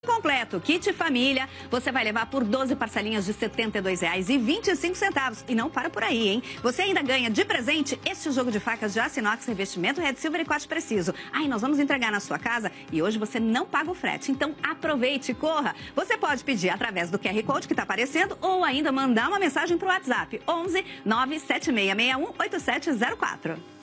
Completo, kit família, você vai levar por 12 parcelinhas de R$ 72,25. E não para por aí, hein? Você ainda ganha de presente este jogo de facas de aço inox, revestimento Red Silver e corte preciso. Aí nós vamos entregar na sua casa e hoje você não paga o frete. Então aproveite e corra. Você pode pedir através do QR Code que está aparecendo ou ainda mandar uma mensagem para o WhatsApp 11 97661 8704.